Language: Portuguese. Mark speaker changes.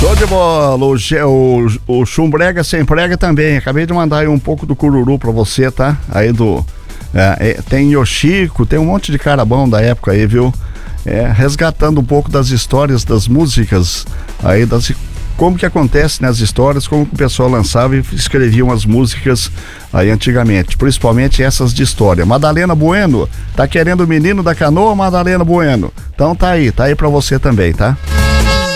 Speaker 1: Show de bola, o Chumbrega Sem Prega também. Acabei de mandar aí um pouco do Cururu pra você, tá? Aí tem Yoshiko, tem um monte de cara bom da época aí, viu? Resgatando um pouco das histórias das músicas aí, como que acontece nas histórias, como que o pessoal lançava e escrevia umas músicas aí antigamente, principalmente essas de história. Madalena Bueno, tá querendo o menino da canoa, Madalena Bueno? Então tá aí pra você também, tá?